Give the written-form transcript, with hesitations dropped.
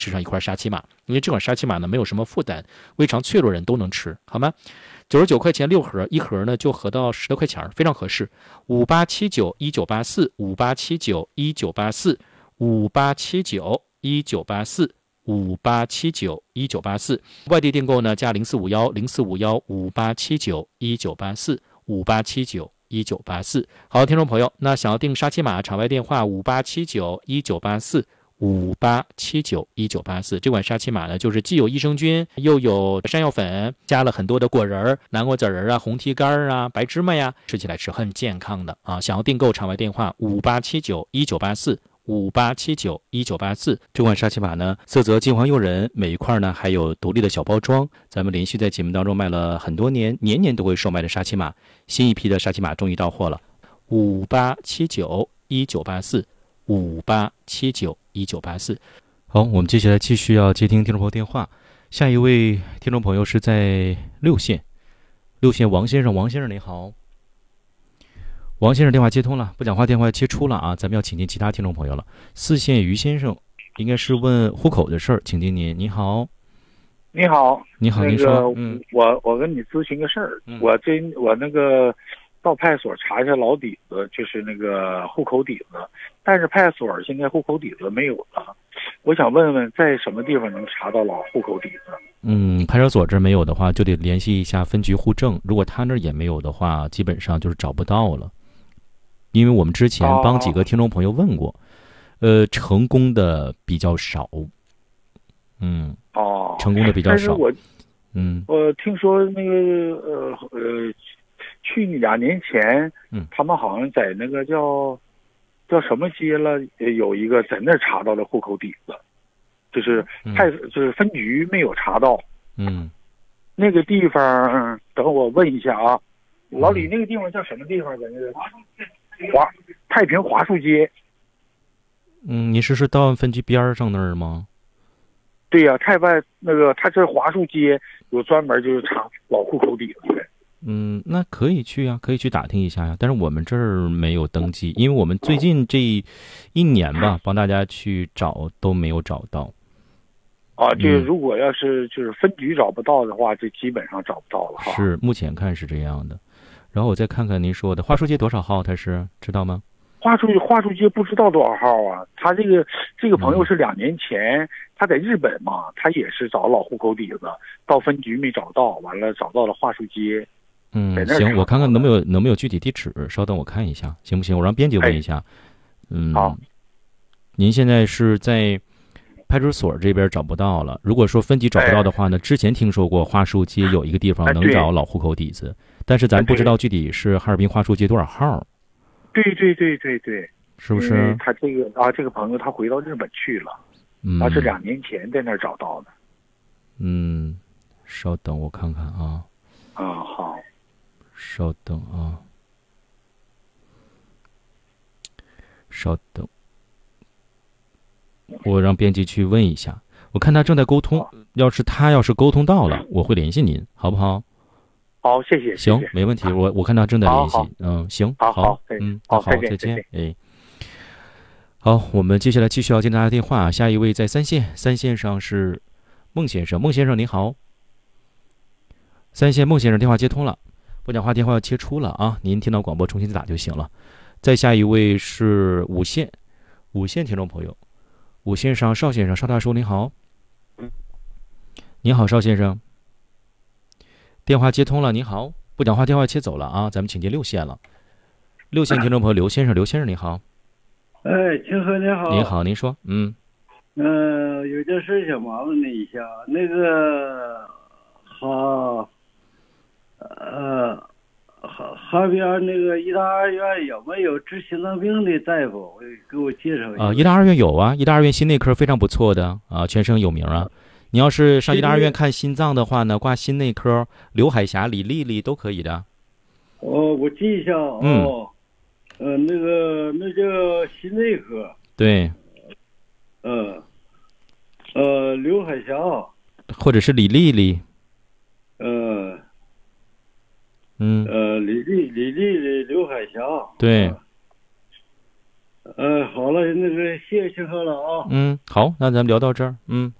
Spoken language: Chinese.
吃上一块沙琪玛，因为这款沙琪玛呢没有什么负担，胃肠脆弱人都能吃，好吗？99块钱6盒，一盒呢就合到10多块钱，非常合适。58791984，58791984，58791984，外地订购呢加0451045158791984，58791984。好，听众朋友，那想要订沙琪玛，场外电话58791984，58791984。这款沙琪玛呢，就是既有益生菌，又有山药粉，加了很多的果仁、南瓜籽啊、红提干啊、白芝麻呀，吃起来是很健康的啊！想要订购，场外电话58791984，58791984。这款沙琪玛呢，色泽金黄诱人，每一块呢还有独立的小包装。咱们连续在节目当中卖了很多年，年年都会售卖的沙琪玛，新一批的沙琪玛终于到货了。58791984，58791984。好，我们接下来继续要接听听众朋友电话。下一位听众朋友是在6线王先生，王先生您好。王先生电话接通了，不讲话电话切出了啊，咱们要请进其他听众朋友了。4线于先生应该是问户口的事儿，请进您。你好。 你好， 你好，您说。 我跟你咨询个事儿，我那个到派出所查一下老底子，就是那个户口底子，但是派出所现在户口底子没有了，我想问问在什么地方能查到老户口底子？ 派出所这没有的话，就得联系一下分局户政，如果他那儿也没有的话，基本上就是找不到了。因为我们之前帮几个听众朋友问过，成功的比较少。成功的比较少。 我听说那个去2年前，他们好像在那个叫什么街了，有一个在那儿查到了户口底子，就是就是分局没有查到。那个地方等我问一下啊，老李，那个地方叫什么地方？在那个太平华树街。 你是道安分局边上那儿吗？ 对呀，太外那个，他这华树街有专门就是查老户口底子的。 那可以去呀，可以去打听一下呀。但是我们这儿没有登记，因为我们最近这1年吧，帮大家去找都没有找到。 就如果要是就是分局找不到的话，就基本上找不到了哈。 是，目前看是这样的。然后我再看看您说的华树街多少号，他是知道吗？ 华树街不知道多少号啊？他这个朋友是2年前，他在日本嘛，他也是找老户口底子，到分局没找到，完了找到了华树街。 行，我看看能没有具体地址，稍等我看一下，行不行？我让编辑问一下。 好。 您现在是在派出所这边找不到了。如果说分级找不到的话呢，之前听说过华树街有一个地方能找老户口底子，但是咱不知道具体是哈尔滨华树街多少号。 对， 是不是？ 他这个朋友他回到日本去了，他是2年前在那儿找到的。 稍等我看看啊。 好。 稍等啊。稍等。我让编辑去问一下，我看他正在沟通，要是沟通到了，我会联系您，好不好？ 好，谢谢。 行，没问题。我看他正在联系。行，好， 好， 再见。好，我们接下来继续要接大家电话。下一位在3线上是孟先生，孟先生您好。3线孟先生电话接通了，不讲话电话要切出了啊，您听到广播重新再打就行了。再下一位是5线听众朋友，5线上邵先生，邵大叔您好。您好，邵先生。电话接通了，你好，不讲话电话切走了啊，咱们请进6线了。6线听众朋友刘先生你好。 清河你好。 您好，您说。 有件事想麻烦你一下，那个哈边那个医大2院有没有治心脏病的大夫？给我介绍一下。 医大2院有啊，医大2院心内科非常不错的啊，全省有名啊。你要是上医大2院看心脏的话呢，挂心内科，刘海霞、李丽丽都可以的。 我记一下。那叫心内科。 对。 刘海霞。 或者是李丽丽。 李丽丽、刘海霞。 对。 好了，那个谢谢清河了啊。 好，那咱们聊到这儿。